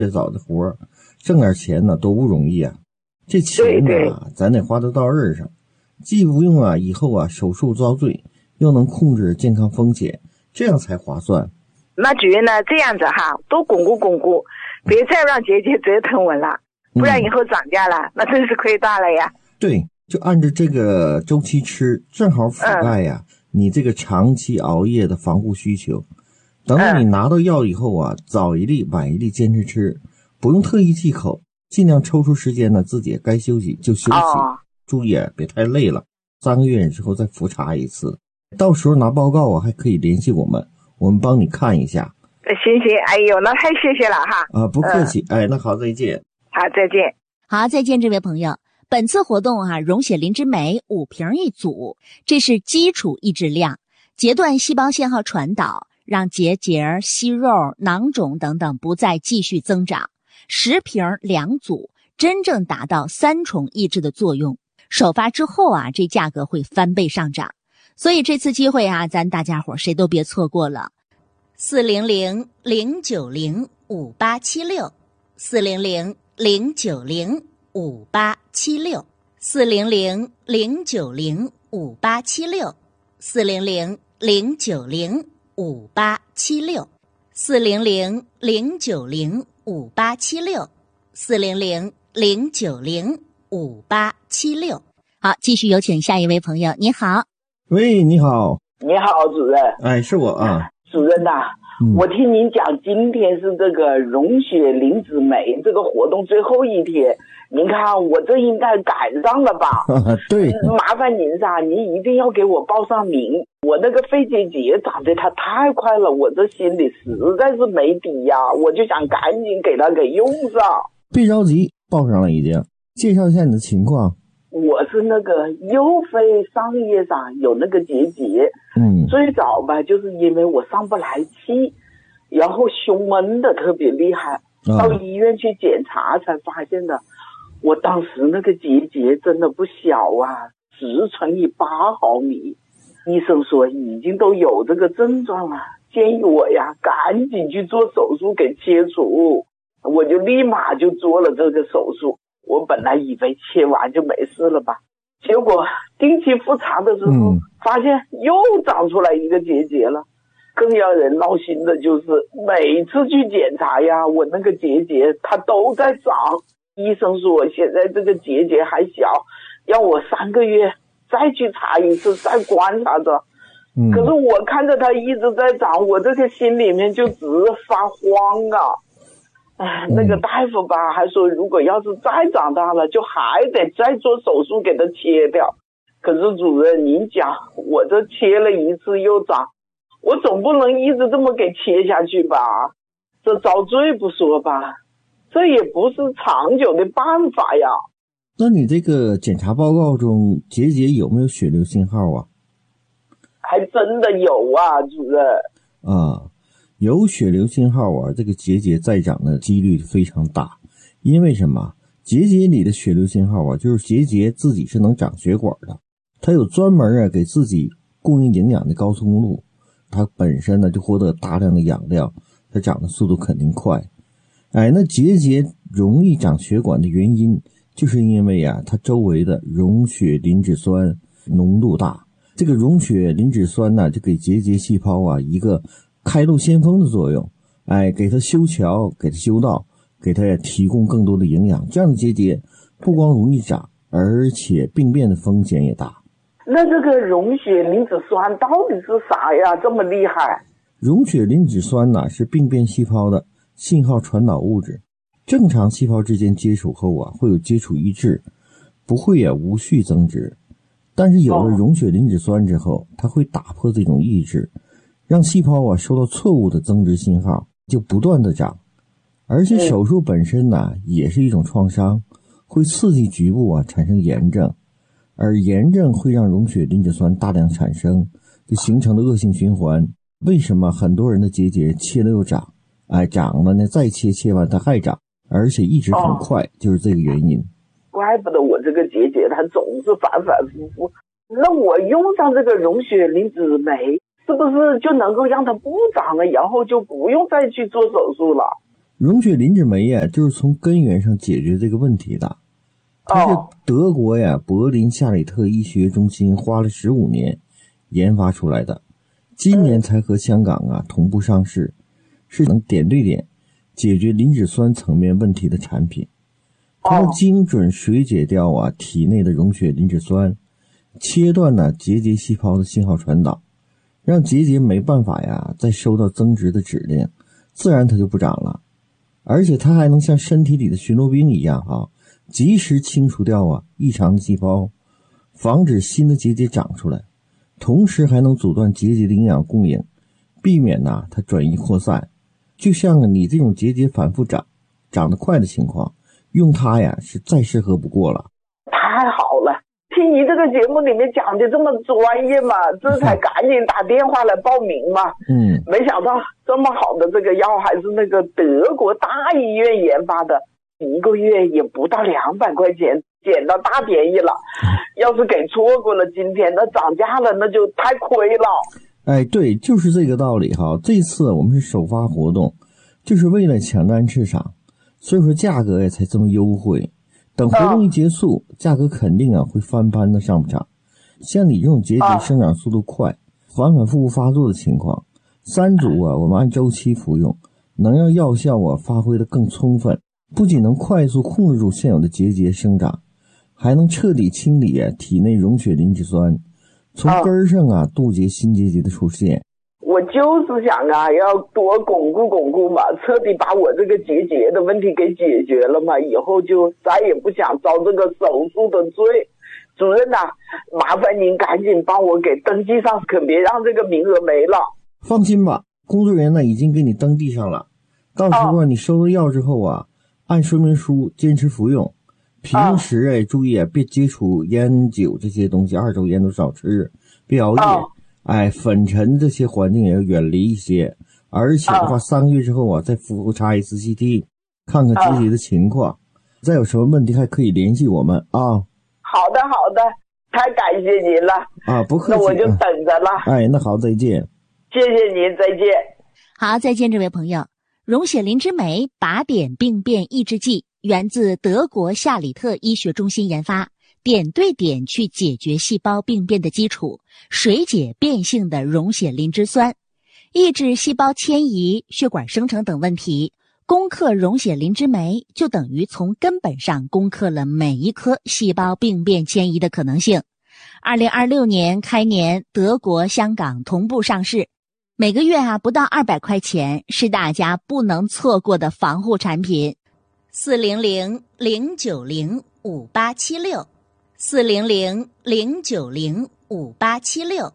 早的活儿，挣点钱呢都不容易啊。这钱呢，咱得花得到刃上，既不用以后手术遭罪，又能控制健康风险，这样才划算。 那局呢这样子多巩固巩固，别再让结节折腾我了，不然以后涨价了，那真是亏大了呀。 对，就按照这个周期吃，正好覆盖你这个长期熬夜的防护需求。等到你拿到药以后早一粒晚一粒坚持吃，不用特意忌口，尽量抽出时间呢，自己该休息就休息，注意别太累了。3个月之后再复查一次，到时候拿报告还可以联系我们帮你看一下。 行，哎呦，那太谢谢了不客气。那好，再见。 好，再见。 好，再见，这位朋友。本次活动溶血磷脂镁5瓶一组，这是基础抑制量，截断细胞信号传导，让结节、息肉、囊肿等等不再继续增长。10瓶2组，真正达到3重抑制的作用。首发之后这价格会翻倍上涨，所以这次机会咱大家伙谁都别错过了。400-090-5876，400-090-5876，400-090-5876。好，继续有请下一位朋友。你好。 喂，你好。 你好，主任。 是我主任我听您讲今天是这个溶血磷脂镁这个活动最后一天，您看我这应该赶上了吧？ 对， 麻烦您您一定要给我报上名。我那个肺结节长得它太快了，我这心里实在是没底呀，我就想赶紧给它给用上。 别着急，报上了已经。介绍一下你的情况。 我是那个右肺上叶上有那个结节，最早吧就是因为我上不来气，然后胸闷的特别厉害，到医院去检查才发现的。我当时那个结节真的不小10×8毫米，医生说已经都有这个症状了，建议我赶紧去做手术给切除，我就立马就做了这个手术。我本来以为切完就没事了吧，结果定期复查的时候发现又长出来一个结节了。更让人闹心的就是每次去检查我那个结节它都在长，医生说现在这个结节还小，让我3个月再去查一次，再观察着。可是我看着它一直在长，我这个心里面就直发慌那个大夫吧还说如果要是再长大了就还得再做手术给它切掉。可是主任您讲我这切了一次又长，我总不能一直这么给切下去吧，这遭罪不说吧，这也不是长久的办法呀。 那你这个检查报告中结节有没有血流信号还真的有主任。 有血流信号这个结节再长的几率非常大。因为什么？结节里的血流信号就是结节自己是能长血管的，它有专门给自己供应营养的高速公路，它本身呢就获得大量的养料，它长的速度肯定快。那结节容易长血管的原因就是因为它周围的溶血磷脂酸浓度大。这个溶血磷脂酸呢就给结节细胞一个开路先锋的作用，给它修桥，给它修道，给它提供更多的营养。这样的结节不光容易长，而且病变的风险也大。 那这个溶血磷脂酸到底是啥呀？这么厉害？ 溶血磷脂酸是病变细胞的信号传导物质。正常细胞之间接触后会有接触抑制，不会无序增殖。但是有了溶血磷脂酸之后，它会打破这种抑制，让细胞收到错误的增殖信号，就不断的长。而且手术本身也是一种创伤，会刺激局部产生炎症，而炎症会让溶血磷脂酸大量产生，就形成了恶性循环。为什么很多人的结节切了又长，长了呢再切完它还长，而且一直很快，就是这个原因。 怪不得我这个结节它总是反反复复。那我用上这个溶血磷脂镁是不是就能够让它不长了，然后就不用再去做手术了？ 溶血磷脂酶呀，就是从根源上解决这个问题的。它是德国呀柏林夏里特医学中心花了15年研发出来的，今年才和香港同步上市，是能点对点解决磷脂酸层面问题的产品。它能精准水解掉体内的溶血磷脂酸，切断结节细胞的信号传导，让结节没办法再收到增殖的指令，自然它就不长了。而且它还能像身体里的巡逻兵一样及时清除掉异常的细胞，防止新的结节长出来，同时还能阻断结节的营养供应，避免它转移扩散。就像你这种结节反复长得快的情况，用它是再适合不过了。 太好了，听你这个节目里面讲的这么专业嘛，这才赶紧打电话来报名嘛。没想到这么好的这个药还是那个德国大医院研发的，1个月也不到200块钱，捡到大便宜了。要是给错过了今天，那涨价了那就太亏了。 哎，对，就是这个道理哈。这次我们是首发活动，就是为了抢占市场，所以说价格才这么优惠。等活动一结束，价格肯定会翻番的上不涨。像你这种结节生长速度快，反反复复发作的情况，3组我们按周期服用，能让药效发挥得更充分，不仅能快速控制住现有的结节生长，还能彻底清理体内溶血磷脂酸，从根上杜绝新结节的出现。 我就是想要多巩固嘛，彻底把我这个结节的问题给解决了嘛，以后就再也不想遭这个手术的罪。主任麻烦您赶紧帮我给登记上，可别让这个名额没了。 放心吧，工作人员已经给你登记上了。到时候你收了药之后按说明书坚持服用，平时注意别接触烟酒这些东西，2手烟都少吃，别熬夜。粉尘这些环境也要远离一些，而且的话3个月之后再复查一次 CT， 看看结节的情况，再有什么问题还可以联系我们好的，太感谢您了不客气， 那我就等着了。 那好，再见。 谢谢您，再见。 好，再见，这位朋友。溶血磷脂酶靶点病变抑制剂源自德国夏里特医学中心研发，点对点去解决细胞病变的基础，水解变性的溶血磷脂酸，抑制细胞迁移、血管生成等问题。攻克溶血磷脂酶，就等于从根本上攻克了每一颗细胞病变迁移的可能性。2026年开年，德国、香港同步上市，每个月不到200块钱，是大家不能错过的防护产品。400-090-5876 400-090-5876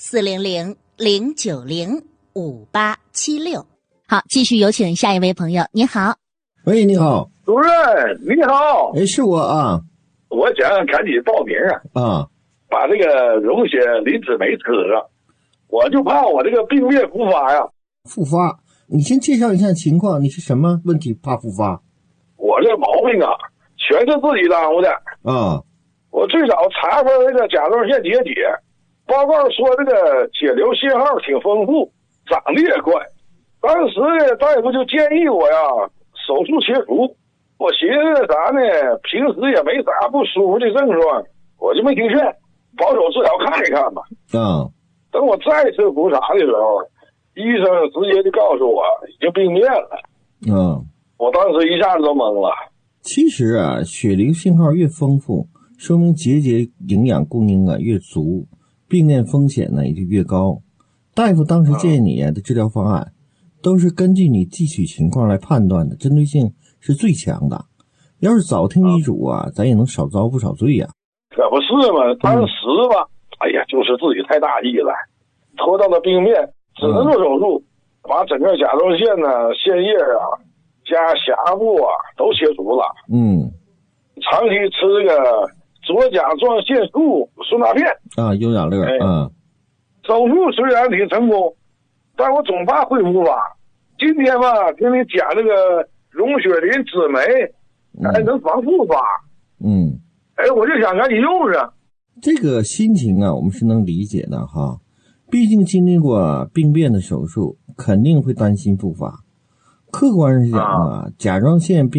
400-090-5876。好，继续有请下一位朋友。你好。 喂，你好。 主任，你好。 是我我想赶紧报名把这个溶血磷脂酶吃上，我就怕我这个病变复发呀。 复发？你先介绍一下情况，你是什么问题怕复发？ 我这毛病全是自己耽误的我最早查出这个甲状腺结节，报告说这个血流信号挺丰富，长得也快。当时呢，大夫就建议我手术切除。我寻思啥呢，平时也没啥不舒服的症状，我就没听劝，保守治疗看一看吧。等我再次复查的时候，医生直接就告诉我已经病变了。我当时一下子都懵了。 其实血流信号越丰富，说明结节营养供应越足，病变风险也就越高。大夫当时建议你的治疗方案都是根据你汲取情况来判断的，针对性是最强的。要是早听医嘱咱也能少遭不少罪可不是嘛，当时吧，就是自己太大意了，拖到了病变，只能做手术，把整个甲状腺腺叶加峡部都切除了。长期吃这个左甲状腺素舒纳片优雅乐手术虽然挺成功，但我总怕会复发。今天吧，听你讲这个溶血磷脂酶还能防复发。我就想赶紧用上。 这个心情我们是能理解的毕竟经历过病变的手术，肯定会担心复发。 客观上讲啊，甲状腺病